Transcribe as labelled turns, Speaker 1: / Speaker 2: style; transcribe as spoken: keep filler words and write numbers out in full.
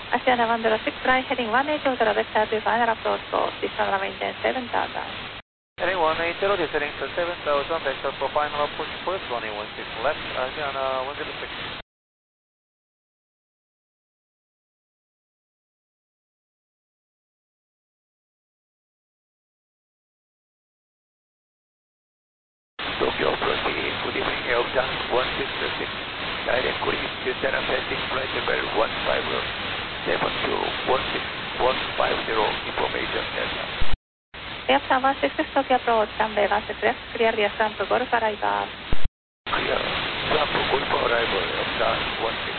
Speaker 1: Asiana one zero six right, heading one eighty, Hotel Vector to final approach for Descend maintain seven thousand.
Speaker 2: Heading one eighty, descending to seven thousand, vector for final approach first, running one six left, Asiana one zero six.
Speaker 3: Tokyo approaching, good evening, Aircraft one six six, direct cruise, Houston ascending flight level one five seven two one six one five zero, information Delta.
Speaker 1: Delta one six six Tokyo approach, runway one six left, clear the ramp to Golf arrival.
Speaker 3: Clear, ramp to Golf arrival, Aircraft one six